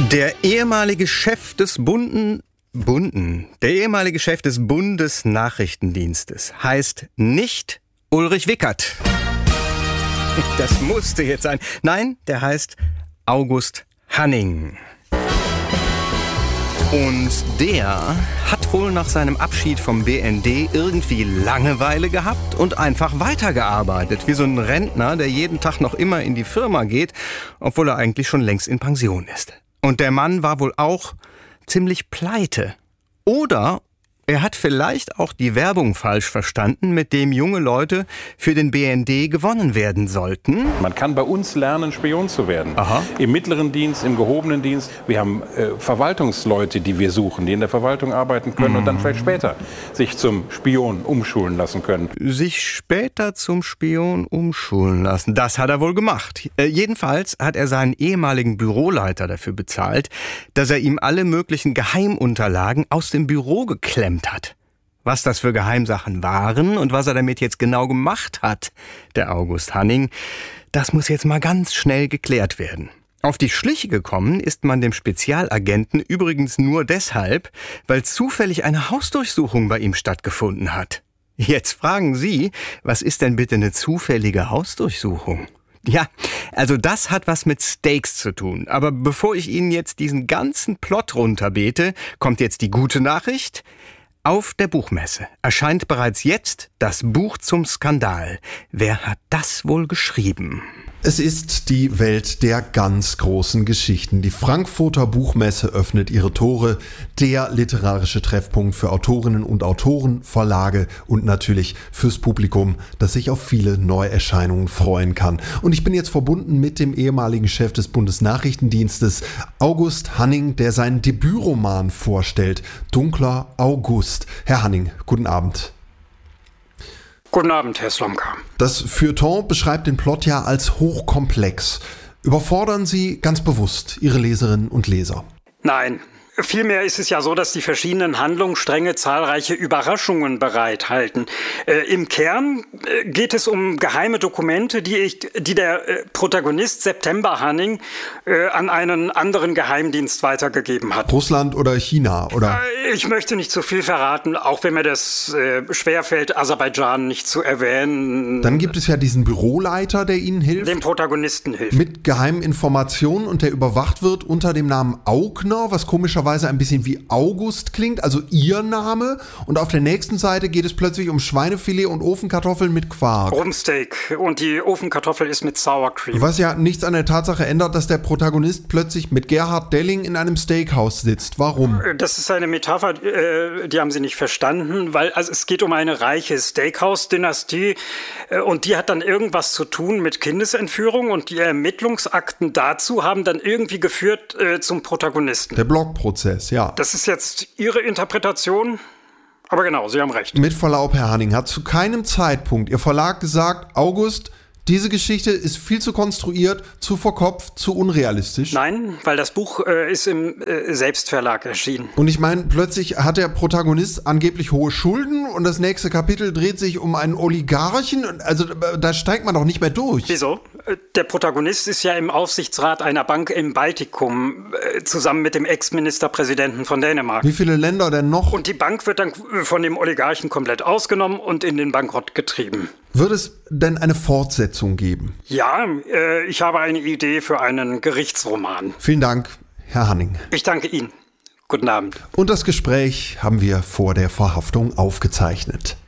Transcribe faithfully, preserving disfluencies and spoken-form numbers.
Der ehemalige Chef des Bunden, Bunden, der ehemalige Chef des Bundesnachrichtendienstes heißt nicht Ulrich Wickert. Das musste jetzt sein. Nein, der heißt August Hanning. Und der hat wohl nach seinem Abschied vom B N D irgendwie Langeweile gehabt und einfach weitergearbeitet. Wie so ein Rentner, der jeden Tag noch immer in die Firma geht, obwohl er eigentlich schon längst in Pension ist. Und der Mann war wohl auch ziemlich pleite. Oder er hat vielleicht auch die Werbung falsch verstanden, mit dem junge Leute für den B N D gewonnen werden sollten. Man kann bei uns lernen, Spion zu werden. Aha. Im mittleren Dienst, im gehobenen Dienst. Wir haben äh, Verwaltungsleute, die wir suchen, die in der Verwaltung arbeiten können mhm. und dann vielleicht später sich zum Spion umschulen lassen können. Sich später zum Spion umschulen lassen, das hat er wohl gemacht. Äh, jedenfalls hat er seinen ehemaligen Büroleiter dafür bezahlt, dass er ihm alle möglichen Geheimunterlagen aus dem Büro geklemmt hat. Was das für Geheimsachen waren und was er damit jetzt genau gemacht hat, der August Hanning, das muss jetzt mal ganz schnell geklärt werden. Auf die Schliche gekommen ist man dem Spezialagenten übrigens nur deshalb, weil zufällig eine Hausdurchsuchung bei ihm stattgefunden hat. Jetzt fragen Sie, was ist denn bitte eine zufällige Hausdurchsuchung? Ja, also das hat was mit Steaks zu tun. Aber bevor ich Ihnen jetzt diesen ganzen Plot runterbete, kommt jetzt die gute Nachricht. Auf der Buchmesse erscheint bereits jetzt das Buch zum Skandal. Wer hat das wohl geschrieben? Es ist die Welt der ganz großen Geschichten. Die Frankfurter Buchmesse öffnet ihre Tore. Der literarische Treffpunkt für Autorinnen und Autoren, Verlage und natürlich fürs Publikum, das sich auf viele Neuerscheinungen freuen kann. Und ich bin jetzt verbunden mit dem ehemaligen Chef des Bundesnachrichtendienstes, August Hanning, der seinen Debütroman vorstellt. Dunkler August. Herr Hanning, guten Abend. Guten Abend, Herr Slomka. Das Feuilleton beschreibt den Plot ja als hochkomplex. Überfordern Sie ganz bewusst Ihre Leserinnen und Leser? Nein. Vielmehr ist es ja so, dass die verschiedenen Handlungsstränge zahlreiche Überraschungen bereithalten. Äh, Im Kern äh, geht es um geheime Dokumente, die, ich, die der äh, Protagonist September Hanning äh, an einen anderen Geheimdienst weitergegeben hat. Russland oder China, oder? Äh, ich möchte nicht zu viel verraten, auch wenn mir das äh, schwerfällt, Aserbaidschan nicht zu erwähnen. Dann gibt es ja diesen Büroleiter, der Ihnen hilft. Dem Protagonisten hilft. Mit geheimen Informationen und der überwacht wird unter dem Namen Augner, was komischerweise ein bisschen wie August klingt, also Ihr Name. Und auf der nächsten Seite geht es plötzlich um Schweinefilet und Ofenkartoffeln mit Quark. Rumsteak. Und die Ofenkartoffel ist mit Sour Cream. Was ja nichts an der Tatsache ändert, dass der Protagonist plötzlich mit Gerhard Delling in einem Steakhouse sitzt. Warum? Das ist eine Metapher, die haben Sie nicht verstanden, weil also es geht um eine reiche Steakhouse-Dynastie und die hat dann irgendwas zu tun mit Kindesentführung und die Ermittlungsakten dazu haben dann irgendwie geführt äh, zum Protagonisten. Der Blogprozess. Ja. Das ist jetzt Ihre Interpretation, aber genau, Sie haben recht. Mit Verlaub, Herr Hanning, hat zu keinem Zeitpunkt Ihr Verlag gesagt, August, diese Geschichte ist viel zu konstruiert, zu verkopft, zu unrealistisch? Nein, weil das Buch äh, ist im äh, Selbstverlag erschienen. Und ich meine, plötzlich hat der Protagonist angeblich hohe Schulden und das nächste Kapitel dreht sich um einen Oligarchen. Also da steigt man doch nicht mehr durch. Wieso? Der Protagonist ist ja im Aufsichtsrat einer Bank im Baltikum, äh, zusammen mit dem Ex-Ministerpräsidenten von Dänemark. Wie viele Länder denn noch? Und die Bank wird dann von dem Oligarchen komplett ausgenommen und in den Bankrott getrieben. Wird es denn eine Fortsetzung geben? Ja, äh, ich habe eine Idee für einen Gerichtsroman. Vielen Dank, Herr Hanning. Ich danke Ihnen. Guten Abend. Und das Gespräch haben wir vor der Verhaftung aufgezeichnet.